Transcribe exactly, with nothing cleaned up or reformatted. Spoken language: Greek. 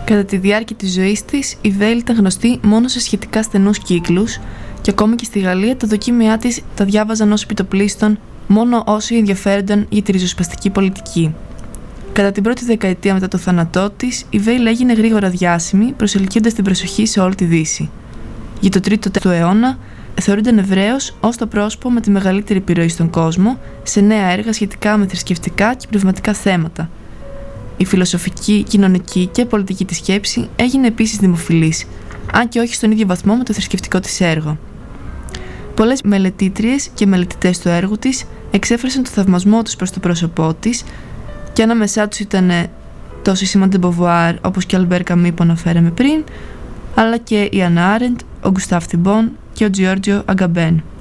Κατά τη διάρκεια της ζωής της, η Βέιλ ήταν γνωστή μόνο σε σχετικά στενούς κύκλους και ακόμη και στη Γαλλία τα δοκίμια της τα διάβαζαν ως επιτοπλίστων μόνο όσοι ενδιαφέρονταν για τη ριζοσπαστική πολιτική. Κατά την πρώτη δεκαετία μετά το θάνατό της, η Βέιλ έγινε γρήγορα διάσημη, προσελκύοντας την προσοχή σε όλη τη Δύση. Για το τρίτο του αιώνα, θεωρούνταν ευρέως ως το πρόσωπο με τη μεγαλύτερη επιρροή στον κόσμο σε νέα έργα σχετικά με θρησκευτικά και πνευματικά θέματα. Η φιλοσοφική, κοινωνική και πολιτική της σκέψη έγινε επίσης δημοφιλής, αν και όχι στον ίδιο βαθμό με το θρησκευτικό της έργο. Πολλές μελετήτριες και μελετητές του έργου της εξέφρασαν το θαυμασμό τους προς το πρόσωπό της, και ανάμεσά τους ήταν τόσο η Σίμον ντε Μποβουάρ όπως και ο Αλμπέρ Καμί που αναφέραμε πριν, αλλά και η Αννα Άρεντ, ο Γκουστάβ Θιμπόν και ο Τζιόρτζιο Αγκαμπέν.